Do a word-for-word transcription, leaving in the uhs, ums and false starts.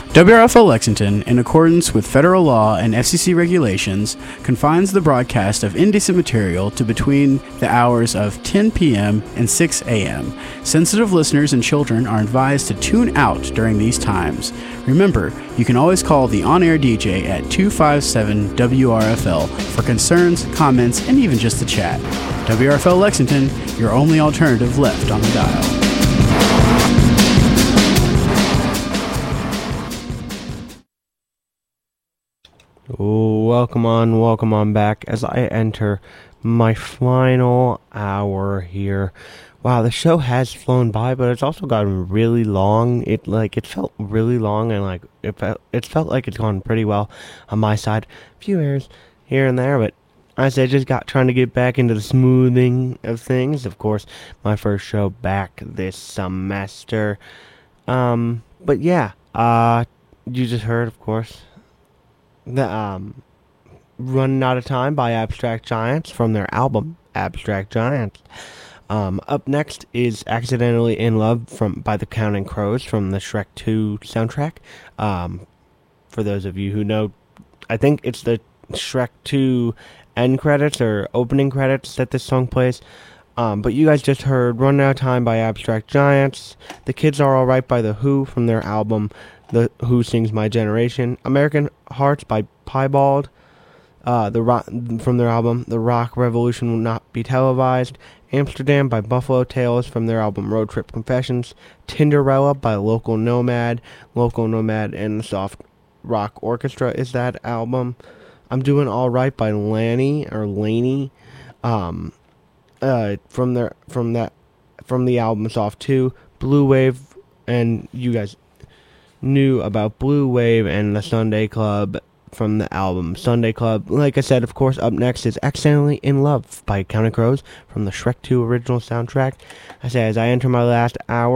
W R F L Lexington, in accordance with federal law and F C C regulations, confines the broadcast of indecent material to between the hours of ten p.m. and six a.m. Sensitive listeners and children are advised to tune out during these times. Remember, you can always call the on-air D J at two five seven W R F L for concerns, comments, and even just a chat. W R F L Lexington, your only alternative left on the dial. Welcome on, welcome on back as I enter my final hour here. Wow, the show has flown by, but it's also gotten really long. It like it felt really long, and like it felt it felt like it's gone pretty well on my side. A few errors here and there, but I said just got trying to get back into the smoothing of things. Of course, my first show back this semester. Um, but yeah, uh, you just heard, of course, the um, Running Out of Time by Abstract Giants from their album Abstract Giants. Um, up next is Accidentally in Love from by the Counting Crows from the Shrek two soundtrack. Um, for those of you who know, I think it's the Shrek two end credits or opening credits that this song plays. Um, but you guys just heard Running Out of Time by Abstract Giants. The Kids Are Alright by The Who from their album The Who Sings My Generation. American Hearts by Piebald. Uh, the rock, from their album The Rock Revolution Will Not Be Televised. Amsterdam by Buffalo Tales from their album Road Trip Confessions. Tinderella by Local Nomad. Local Nomad and the Soft Rock Orchestra is that album. I'm Doing Alright by Lanny or Laney. Um, uh, from their from that from the album Soft two. Blue Wave, and you guys knew about Blue Wave and the Sunday Club from the album Sunday Club. Like I said, of course, up next is Accidentally in Love by Counting Crows from the Shrek two original soundtrack. I say, as I enter my last hour